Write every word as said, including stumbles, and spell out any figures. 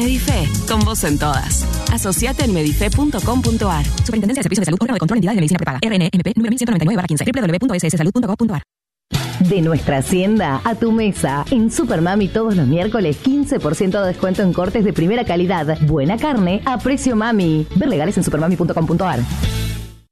Medife, con vos en todas. Asociate en medife punto com punto ar. Superintendencia de Servicios de Salud, órgano de control, entidades de medicina prepaga. R N M P número mil ciento noventa y nueve barra quince. doble u doble u doble u punto s s salud punto gov punto ar. De nuestra hacienda a tu mesa. En Supermami todos los miércoles quince por ciento de descuento en cortes de primera calidad. Buena carne a precio mami. Ver legales en supermami punto com punto ar.